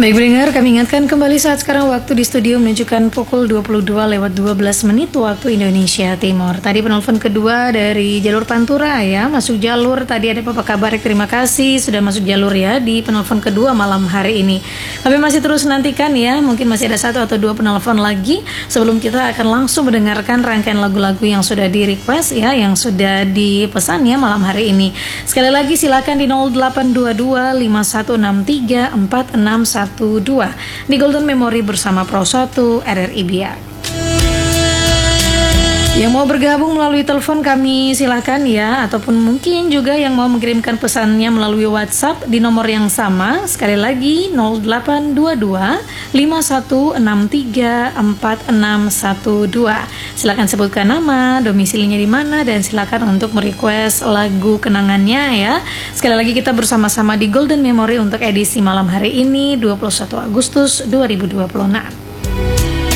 Baik pendengar, kami ingatkan kembali saat sekarang waktu di studio menunjukkan pukul 22:12 waktu Indonesia Timur. Tadi penelpon kedua dari jalur Pantura ya, masuk jalur. Tadi ada Bapak Kabar, terima kasih sudah masuk jalur ya di penelpon kedua malam hari ini. Kami masih terus nantikan ya, mungkin masih ada 1 atau 2 penelpon lagi sebelum kita akan langsung mendengarkan rangkaian lagu-lagu yang sudah di request ya, yang sudah dipesan ya malam hari ini. Sekali lagi silakan di 0822 5163 4612 di Golden Memory bersama Pro 1 RRI Biak. Yang mau bergabung melalui telepon kami silakan ya, ataupun mungkin juga yang mau mengirimkan pesannya melalui WhatsApp di nomor yang sama. Sekali lagi 0822 5163 4612. Silakan sebutkan nama, domisilinya di mana, dan silakan untuk merequest lagu kenangannya ya. Sekali lagi kita bersama-sama di Golden Memory untuk edisi malam hari ini 21 Agustus 2026.